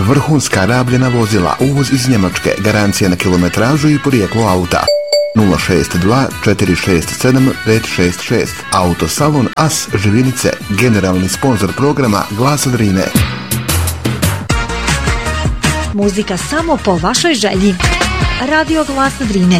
vrhunska rabljena vozila, uvoz iz Njemačke, garancija na kilometražu i porijeklo auta. 062 467 566. Autosalon As Živinice, generalni sponzor programa Glas od Drine. Muzika samo po vašoj želji. Radio Glas od Drine.